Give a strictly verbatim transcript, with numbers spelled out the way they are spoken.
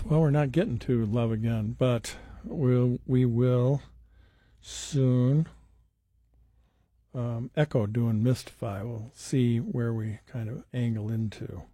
Well, we're not getting to Love Again, but we'll, we will soon. Um, Echo doing Mystify. We'll see where we kind of angle into.